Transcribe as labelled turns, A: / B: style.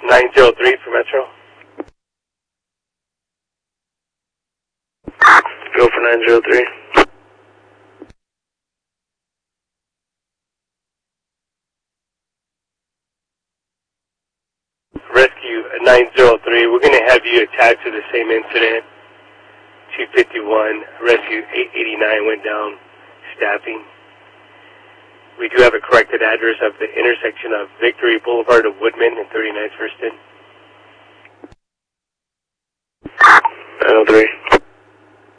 A: 903 for Metro. Go for 903. Rescue 903, we're going to have you attached to the same incident. 251, Rescue 889 went down, staffing. We do have a corrected address of the intersection of Victory Boulevard of Woodman and 39th First In.